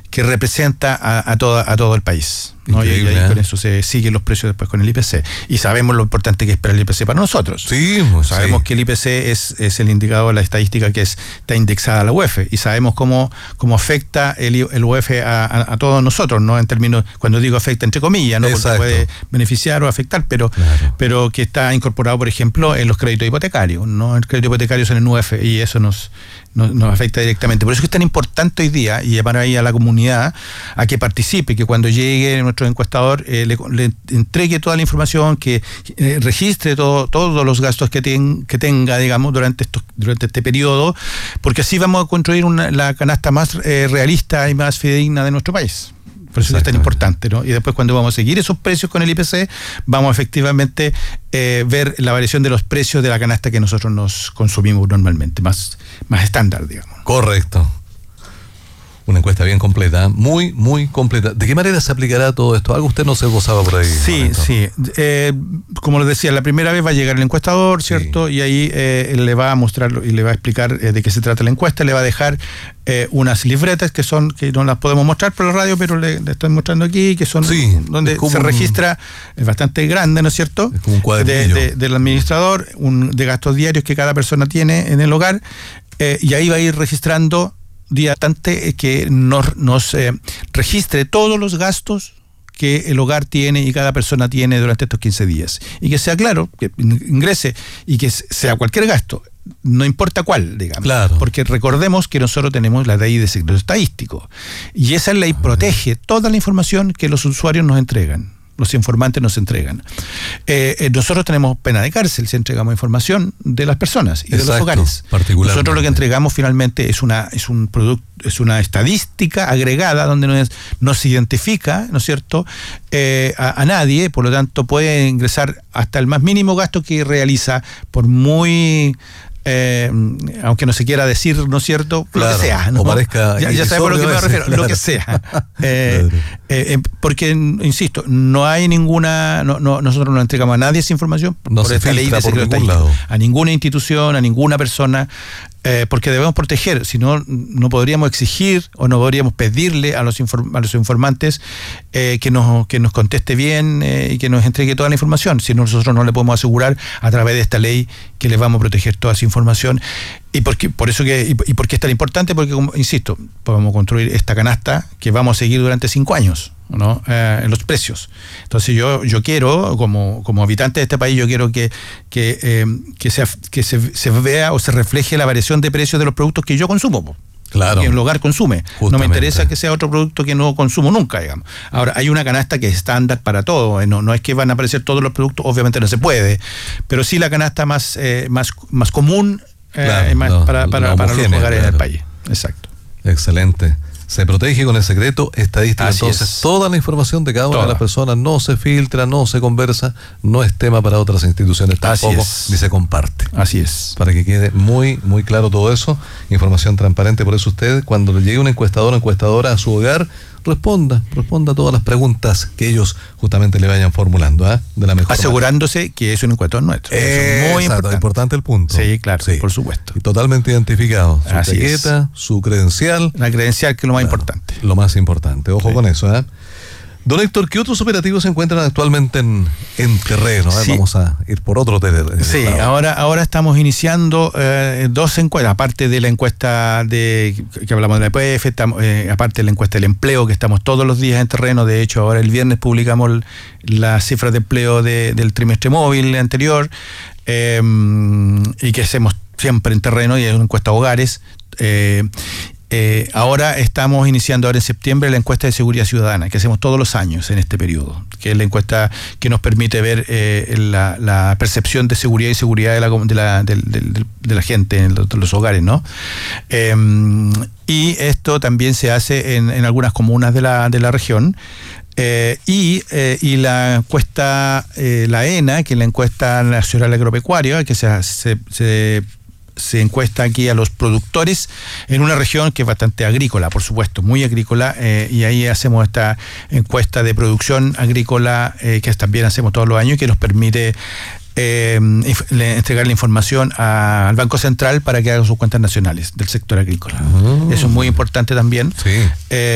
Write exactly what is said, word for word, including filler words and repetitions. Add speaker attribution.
Speaker 1: que representa a, a, toda, a todo el país, ¿no? Y, y ahí ¿eh? Con eso se siguen los precios después con el I P C. Y sabemos lo importante que es para el I P C para nosotros.
Speaker 2: Sí,
Speaker 1: sabemos
Speaker 2: sí.
Speaker 1: que el I P C es, es el indicador, la estadística que es, está indexada a la U E F. Y sabemos cómo, cómo afecta el, el U E F a, a, a todos nosotros, ¿no? En términos, cuando digo afecta entre comillas, ¿no? Porque puede beneficiar o afectar, pero, claro. pero que está incorporado, por ejemplo, en los créditos hipotecarios, ¿no? El crédito hipotecario es en el U E F y eso nos, nos, nos afecta directamente. Por eso es que es tan importante hoy día, y llamar ahí a la comunidad a que participe, que cuando llegue nuestro encuestador eh, le, le entregue toda la información, que eh, registre todo, todos los gastos que, ten, que tenga, digamos, durante, estos, durante este periodo, porque así vamos a construir una, la canasta más eh, realista y más fidedigna de nuestro país. Por eso es tan importante, ¿no? Y después, cuando vamos a seguir esos precios con el I P C, vamos a efectivamente eh, ver la variación de los precios de la canasta que nosotros nos consumimos normalmente, más, más estándar, digamos.
Speaker 2: Correcto. Una encuesta bien completa, muy, muy completa. ¿De qué manera se aplicará todo esto? Algo usted no se gozaba por ahí.
Speaker 1: Sí, sí. Eh, como les decía, la primera vez va a llegar el encuestador, ¿cierto? Sí. Y ahí eh, le va a mostrar y le va a explicar eh, de qué se trata la encuesta. Le va a dejar eh, unas libretas que son, que no las podemos mostrar por la radio, pero le, le estoy mostrando aquí, que son
Speaker 2: sí,
Speaker 1: donde se registra, es bastante grande, ¿no es cierto?
Speaker 2: Es como un cuadernillo.
Speaker 1: De, de, del administrador, un, de gastos diarios que cada persona tiene en el hogar, eh, y ahí va a ir registrando día antes que nos, nos eh, registre todos los gastos que el hogar tiene y cada persona tiene durante estos quince días. Y que sea claro, que ingrese y que sea cualquier gasto, no importa cuál, digamos.
Speaker 2: Claro.
Speaker 1: Porque recordemos que nosotros tenemos la ley de secreto estadístico. Y esa ley protege toda la información que los usuarios nos entregan. Los informantes nos entregan. Eh, eh, nosotros tenemos pena de cárcel si entregamos información de las personas y Exacto, de los hogares. Nosotros lo que entregamos finalmente es una es un producto, es una estadística agregada donde nos, nos identifica, ¿no es cierto?, eh, a, a nadie, por lo tanto puede ingresar hasta el más mínimo gasto que realiza, por muy Eh, aunque no se quiera decir, ¿no es cierto?
Speaker 2: Claro,
Speaker 1: lo que sea, ¿no?
Speaker 2: O parezca
Speaker 1: ya, ya sabes por lo que me refiero, claro. Lo que sea. Eh, claro. eh, eh, porque, insisto, no hay ninguna, no, no, nosotros no entregamos a nadie esa información
Speaker 2: no
Speaker 1: por esta ley de secreto estadístico, a ninguna institución, a ninguna persona, eh, porque debemos proteger, si no, no podríamos exigir o no podríamos pedirle a los, inform, a los informantes eh, que, nos, que nos conteste bien eh, y que nos entregue toda la información, si nosotros no le podemos asegurar a través de esta ley que les vamos a proteger toda esa información. Y porque, por eso que, y, y por qué es tan importante, porque, como insisto, podemos construir esta canasta que vamos a seguir durante cinco años, ¿no? Eh, en los precios. Entonces yo, yo quiero, como, como habitante de este país, yo quiero que, que, eh, que, sea, que se, se vea o se refleje la variación de precios de los productos que yo consumo.
Speaker 2: Claro.
Speaker 1: Que el hogar consume.
Speaker 2: Justamente.
Speaker 1: No me interesa que sea otro producto que no consumo nunca, digamos. Ahora, hay una canasta que es estándar para todo. No, no es que van a aparecer todos los productos, obviamente no se puede, pero sí la canasta más, eh, más, más común eh,
Speaker 2: claro,
Speaker 1: más
Speaker 2: no,
Speaker 1: para, para, para los hogares
Speaker 2: claro.
Speaker 1: del país. Exacto.
Speaker 2: Excelente. Se protege con el secreto estadístico.
Speaker 1: Así
Speaker 2: Entonces,
Speaker 1: es.
Speaker 2: toda la información de cada una
Speaker 1: Toda.
Speaker 2: de las personas no se filtra, no se conversa, no es tema para otras instituciones tampoco, ni se comparte.
Speaker 1: Así es.
Speaker 2: Para que quede muy, muy claro todo eso, información transparente. Por eso usted, cuando le llegue un encuestador o encuestadora a su hogar, responda, responda a todas las preguntas que ellos justamente le vayan formulando, ¿eh? De la mejor
Speaker 1: asegurándose
Speaker 2: manera.
Speaker 1: Que es un encuestador nuestro.
Speaker 2: Eh,
Speaker 1: Eso es muy
Speaker 2: exacto,
Speaker 1: importante.
Speaker 2: importante el punto.
Speaker 1: Sí, claro,
Speaker 2: sí.
Speaker 1: por supuesto.
Speaker 2: Y totalmente identificado. Su
Speaker 1: Así
Speaker 2: etiqueta,
Speaker 1: es.
Speaker 2: su credencial.
Speaker 1: La credencial, que es lo más
Speaker 2: Claro,
Speaker 1: importante.
Speaker 2: Lo más importante. Ojo
Speaker 1: sí.
Speaker 2: con eso, ¿eh? Don Héctor, ¿qué otros operativos se encuentran actualmente en, en terreno? ¿eh? Sí. Vamos a ir por otro terreno.
Speaker 1: Sí, ahora, ahora estamos iniciando eh, dos encuestas, aparte de la encuesta de que hablamos de la E P F, estamos, eh, aparte de la encuesta del empleo, que estamos todos los días en terreno. De hecho, ahora el viernes publicamos las cifras de empleo de, del trimestre móvil anterior, eh, y que hacemos siempre en terreno, y es una encuesta a hogares. Eh, Eh, ahora estamos iniciando ahora en septiembre la encuesta de seguridad ciudadana, que hacemos todos los años en este periodo, que es la encuesta que nos permite ver eh, la, la percepción de seguridad y seguridad de la, de la, de, de, de la gente en los, en los hogares, ¿no? Eh, y esto también se hace en, en algunas comunas de la, de la región. Eh, y, eh, y la encuesta, eh, la ENA, que es la encuesta nacional agropecuaria, que se, se, se se encuesta aquí a los productores en una región que es bastante agrícola, por supuesto, muy agrícola, eh, y ahí hacemos esta encuesta de producción agrícola eh, que también hacemos todos los años y que nos permite eh, entregar la información a, al Banco Central para que haga sus cuentas nacionales del sector agrícola. Uh-huh. Eso es muy importante también.
Speaker 2: Sí.
Speaker 1: Eh,